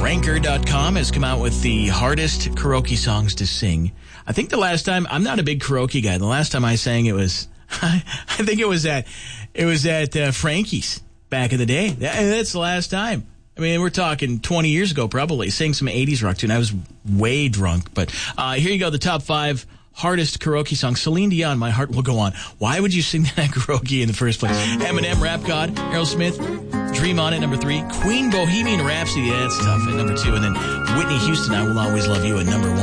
Ranker.com has come out with the hardest karaoke songs to sing. I think the last time, I'm not a big karaoke guy. The last time I sang it was, I think it was at Frankie's back in the day. That's the last time. I mean, we're talking 20 years ago probably. Sang some 80s rock tune. I was way drunk. But here you go, the top 5 hardest karaoke songs. Celine Dion, My Heart Will Go On. Why would you sing that karaoke in the first place? Eminem, Rap God. Aerosmith, Dream On at number 3. Queen, Bohemian Rhapsody, that's tough at number 2. And then Whitney Houston, I Will Always Love You at number 1.